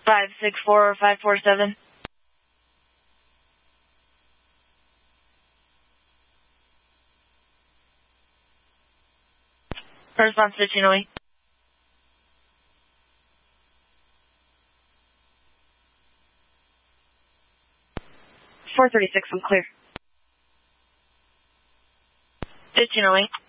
564 or 547. Response to Chinoy. 436, I'm clear. 1508.